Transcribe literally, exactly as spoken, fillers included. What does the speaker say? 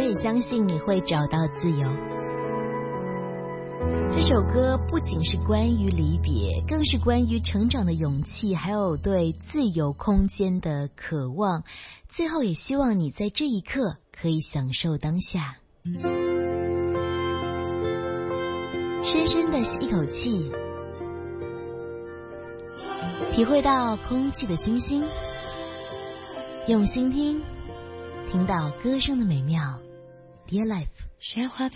我也相信你会找到自由。这首歌不仅是关于离别，更是关于成长的勇气，还有对自由空间的渴望。最后也希望你在这一刻可以享受当下，深深的吸一口气，体会到空气的清新，用心听，听到歌声的美妙。 Dear Life， 雪花